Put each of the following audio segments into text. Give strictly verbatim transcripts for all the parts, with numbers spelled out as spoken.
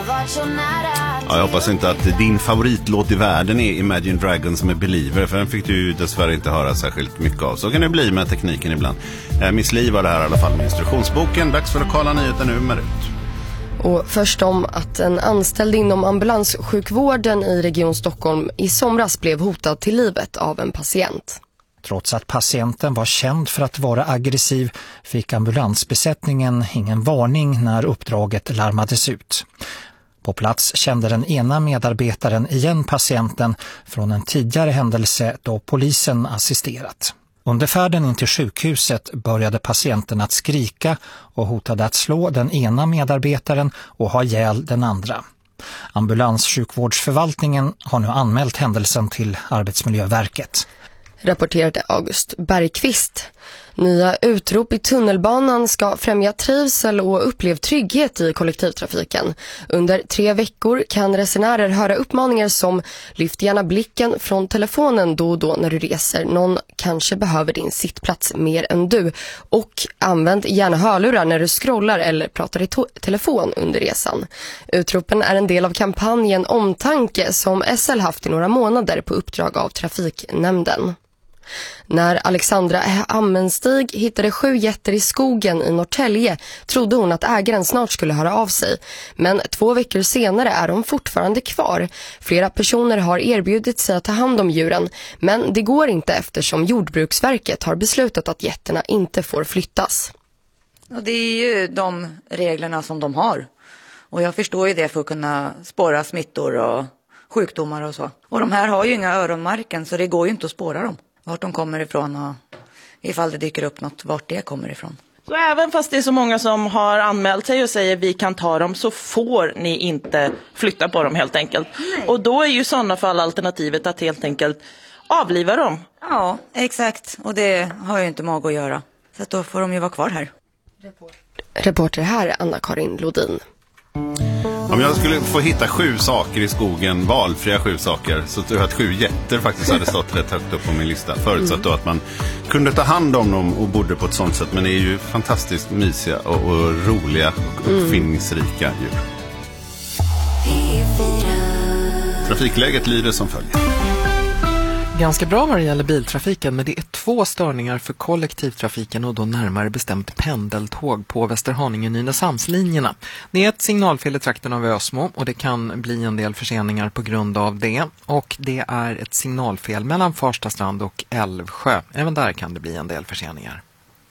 Ja, jag hoppas inte att din favoritlåt i världen är Imagine Dragons med Believer, för den fick du ju dessvärre inte höra särskilt mycket av. Så kan det bli med tekniken ibland. Miss Li var det här i alla fall med instruktionsboken. Dags för lokala nyheter nu med Rut. Och först om att en anställd inom ambulanssjukvården i Region Stockholm i somras blev hotad till livet av en patient. Trots att patienten var känd för att vara aggressiv fick ambulansbesättningen ingen varning när uppdraget larmades ut. På plats kände den ena medarbetaren igen patienten från en tidigare händelse då polisen assisterat. Under färden in till sjukhuset började patienten att skrika och hotade att slå den ena medarbetaren och ha ihjäl den andra. Ambulanssjukvårdsförvaltningen har nu anmält händelsen till Arbetsmiljöverket. Rapporterade August Bergqvist. Nya utrop i tunnelbanan ska främja trivsel och upplev trygghet i kollektivtrafiken. Under tre veckor kan resenärer höra uppmaningar som lyft gärna blicken från telefonen då och då när du reser. Någon kanske behöver din sittplats mer än du. Och använd gärna hörlurar när du scrollar eller pratar i to- telefon under resan. Utropen är en del av kampanjen Omtanke som S L haft i några månader på uppdrag av Trafiknämnden. När Alexandra Ammenstig hittade sju getter i skogen i Norrtälje trodde hon att ägaren snart skulle höra av sig. Men två veckor senare är de fortfarande kvar. Flera personer har erbjudit sig att ta hand om djuren, men det går inte eftersom Jordbruksverket har beslutat att getterna inte får flyttas. Och det är ju de reglerna som de har. Och jag förstår ju det för att kunna spåra smittor och sjukdomar och så. Och de här har ju inga öronmärken så det går ju inte att spåra dem. Vart de kommer ifrån och ifall det dyker upp något, vart det kommer ifrån. Så även fast det är så många som har anmält sig och säger vi kan ta dem så får ni inte flytta på dem helt enkelt. Nej. Och då är ju i sådana fall alternativet att helt enkelt avliva dem. Ja, exakt. Och det har ju inte mag att göra. Så att då får de ju vara kvar här. Reporter här Anna-Karin Lodin. Om jag skulle få hitta sju saker i skogen, valfria sju saker, så tror jag att sju getter faktiskt hade stått rätt högt upp på min lista. Förutsatt då att man kunde ta hand om dem och bodde på ett sånt sätt. Men det är ju fantastiskt mysiga och, och roliga och uppfinningsrika djur. Trafikläget lyder som följer. Ganska bra vad det gäller biltrafiken, men det är två störningar för kollektivtrafiken och då närmare bestämt pendeltåg på Västerhaninge-Nynäshamnslinjerna. Det är ett signalfel i trakten av Ösmo och det kan bli en del förseningar på grund av det. Och det är ett signalfel mellan Farstastrand och Älvsjö. Även där kan det bli en del förseningar.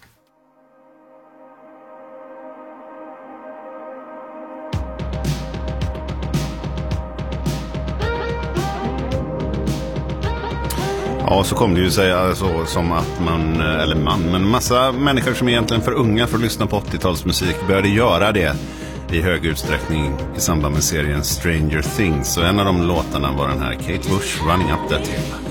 Ja, så kom det ju säga så som att man, eller man, men massa människor som är egentligen för unga för att lyssna på åttiotalsmusik började göra det i hög utsträckning i samband med serien Stranger Things. Så en av de låtarna var den här Kate Bush, Running Up That Hill.